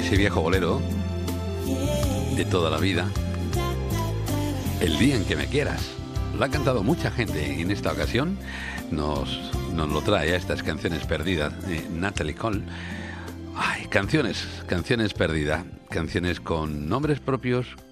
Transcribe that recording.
ese viejo bolero de toda la vida, El día en que me quieras. Lo ha cantado mucha gente y en esta ocasión nos lo trae a estas canciones perdidas, Natalie Cole. Ay, canciones perdidas, canciones con nombres propios,